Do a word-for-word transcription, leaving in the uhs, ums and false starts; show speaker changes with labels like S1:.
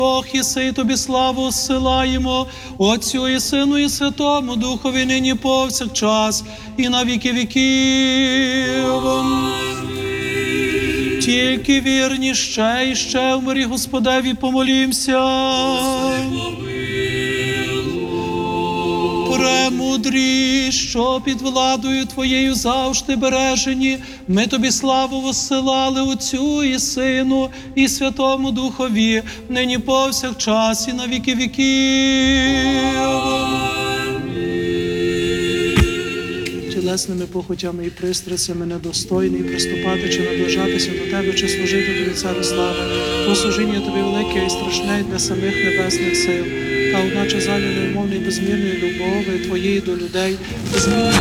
S1: Бог єси, і тобі славу зсилаємо, Отцю і Сину, і Святому Духові, нині повсякчас, і на віки віків. Тільки вірні ще і ще в мирі Господеві помолімся. Премудрі, що під владою Твоєю завжди бережені, ми Тобі славу воссилали Отцю і Сину, і Святому Духові, нині повсякчас, і на віки віків. Тілесними похотями і пристрастями недостойний приступати чи наближатися до Тебе, чи служити Тобі, Царю слави, бо служіння Тобі велике і страшне для самих небесних сил, та одначе залі невмовної безмірної любові Твоєї до людей, безмірної